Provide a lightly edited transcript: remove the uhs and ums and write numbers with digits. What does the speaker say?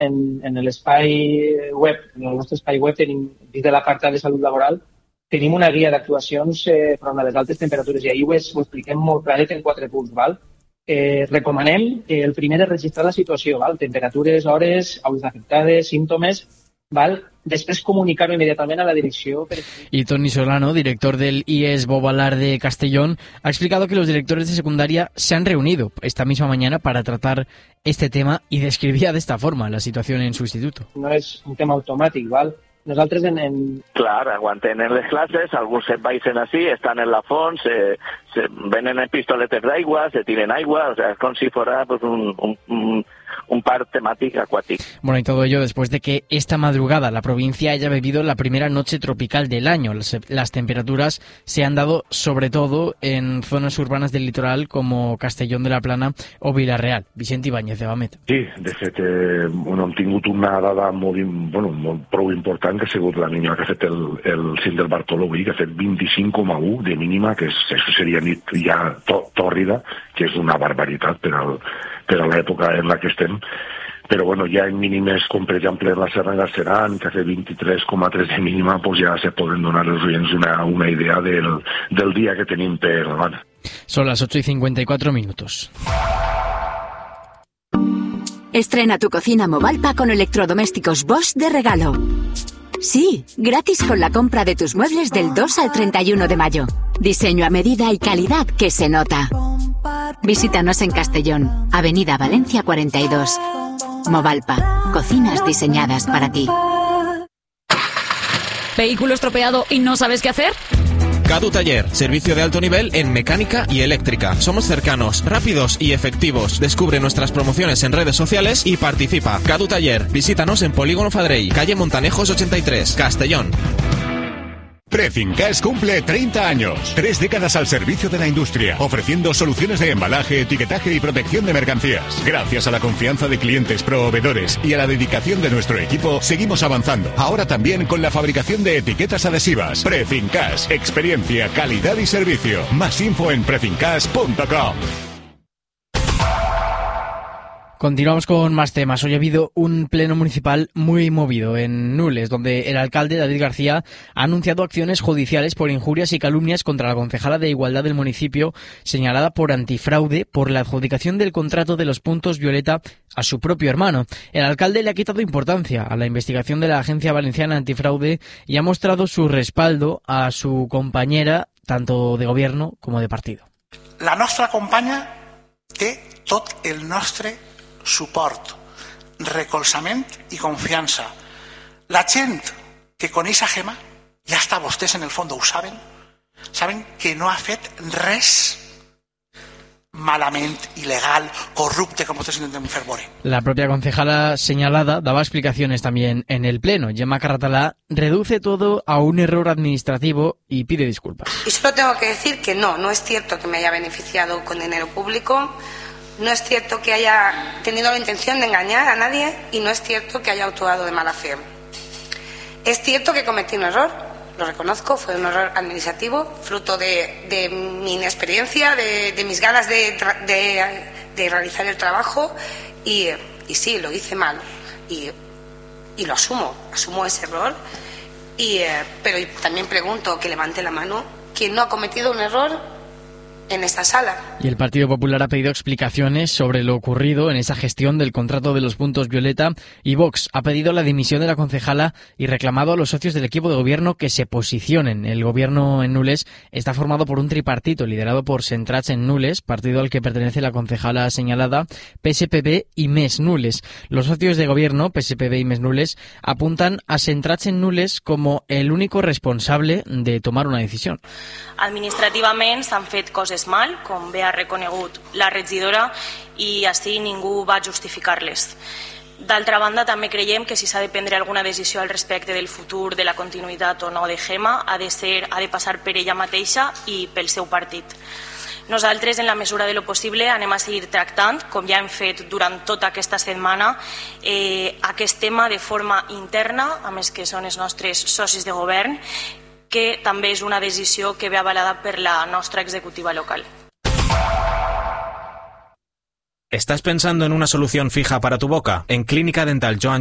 en l'espai web, en el nostre espai web, tenim, dins de l'apartat de salut laboral, tenim una guia d'actuacions front a les altes temperatures i ahir ho expliquem molt claret en 4 punts. Val? Recomanem el primer és registrar la situació, val? Temperatures, hores, aules afectades, símptomes, val? Després comunicar-ho immediatament a la direcció. Y Toni Solano, director del IES Bovalar de Castellón, ha explicado que los directores de secundaria se han reunido esta misma mañana para tratar este tema y describía de esta forma la situación en su instituto. No és un tema automàtic, val? Nosaltres Clar, aguanten en les classes, alguns se baixen així, estan en la font, se venen en pistoletes d'aigua, se tiren aigua, o sea, es com si fuera pues, un parc temàtic acuático. Bueno, y todo ello después de que esta madrugada la provincia haya vivido la primera noche tropical del año. Las temperaturas se han dado sobre todo en zonas urbanas del litoral como Castellón de la Plana o Vila-real. Vicente Ibáñez, de Bamet. Sí, de fet, hem tingut una dada molt prou important, que ha sigut la mínima que ha fet el cim del Bartolomé, que ha fet 25,1 de mínima, que això seria nit ja tòrrida, que és una barbaritat per a l'època en la que estem. Però bueno, ja en mínimes, com per exemple la Serra de Galceran, que ha fet 23,3 de mínima, pues ja se poden donar als oients una idea del dia que tenim per davant. Son las 8:54 minutos. Estrena tu cocina Movalpa con electrodomésticos Bosch de regalo. Sí, gratis con la compra de tus muebles del 2 al 31 de mayo. Diseño a medida y calidad que se nota. Visítanos en Castellón, Avenida Valencia 42. Movalpa, cocinas diseñadas para ti. ¿Vehículo estropeado y no sabes qué hacer? Cadu Taller, servicio de alto nivel en mecánica y eléctrica. Somos cercanos, rápidos y efectivos. Descubre nuestras promociones en redes sociales y participa. Cadu Taller, visítanos en Polígono Fadrell, calle Montanejos 83, Castellón. Prefincas cumple 30 años, 3 décadas al servicio de la industria, ofreciendo soluciones de embalaje, etiquetaje y protección de mercancías. Gracias a la confianza de clientes, proveedores y a la dedicación de nuestro equipo, seguimos avanzando. Ahora también con la fabricación de etiquetas adhesivas. Prefincas, experiencia, calidad y servicio. Más info en prefincas.com. Continuamos con más temas. Hoy ha habido un pleno municipal muy movido en Nules, donde el alcalde David García ha anunciado acciones judiciales por injurias y calumnias contra la concejala de Igualdad del municipio, señalada por antifraude por la adjudicación del contrato de los puntos violeta a su propio hermano. El alcalde le ha quitado importancia a la investigación de la Agencia Valenciana Antifraude y ha mostrado su respaldo a su compañera, tanto de gobierno como de partido. La nostra companya té tot el nostre suport, recolzament i confiança. La gent que coneix a Gemma, ja està, vostès en el fons ho saben que no ha fet res malament, ilegal, corrupte, como ustedes intenten fer veure. La propia concejala señalada daba explicaciones también en el pleno. Gemma Carratalá reduce todo a un error administrativo y pide disculpas. Y solo tengo que decir que no es cierto que me haya beneficiado con dinero público. No es cierto que haya tenido la intención de engañar a nadie y no es cierto que haya actuado de mala fe. Es cierto que cometí un error, lo reconozco, fue un error administrativo, fruto de mi inexperiencia, de mis ganas de realizar el trabajo y sí, lo hice mal y lo asumo ese error, pero también pregunto que levante la mano quien no ha cometido un error en esta sala. Y el Partido Popular ha pedido explicaciones sobre lo ocurrido en esa gestión del contrato de los puntos violeta y Vox ha pedido la dimisión de la concejala y reclamado a los socios del equipo de gobierno que se posicionen. El gobierno en Nules está formado por un tripartito liderado por Centrats en Nules, partido al que pertenece la concejala señalada, PSPB y MES Nules. Los socios de gobierno, PSPB y MES Nules, apuntan a Centrats en Nules como el único responsable de tomar una decisión. Administrativament s'han fet coses mal, com bé ha reconegut la regidora, i així ningú va justificar-les. D'altra banda, també creiem que si s'ha de prendre alguna decisió al respecte del futur, de la continuïtat o no de Gemma, ha de passar per ella mateixa i pel seu partit. Nosaltres, en la mesura de lo possible, anem a seguir tractant, com ja hem fet durant tota aquesta setmana, aquest tema de forma interna, a més que són els nostres socis de govern, que també és una decisió que ve avalada per la nostra executiva local. ¿Estás pensando en una solución fija para tu boca? En Clínica Dental Joan